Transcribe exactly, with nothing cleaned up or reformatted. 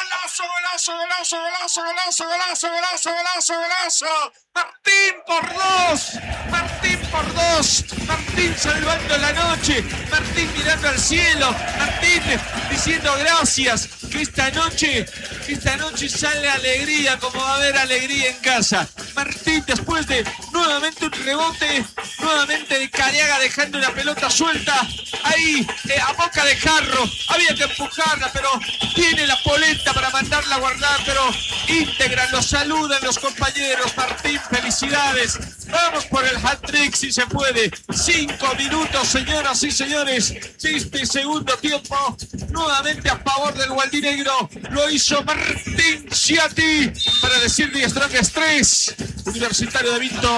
Golazo, golazo, golazo, golazo, golazo, golazo, golazo, golazo, golazo. Martín por dos. Martín por dos. Martín salvando la noche. Martín mirando al cielo. Martín diciendo gracias. Que esta noche, que esta noche sale alegría, como va a haber alegría en casa. Martín, después de nuevamente un rebote, nuevamente de Cariaga dejando la pelota suelta. Ahí, eh, a boca de jarro. Había que empujarla, pero tiene la polenta para mandarla a guardar, pero íntegra, lo saludan los compañeros. Martín, felicidades. Vamos por el hat-trick si se puede. Cinco minutos, señoras y señores. Este segundo tiempo, nuevamente a favor del Gualdinegro. Lo hizo Martín Ciatti para decir Die Strongest tres. Universitario de Vinto.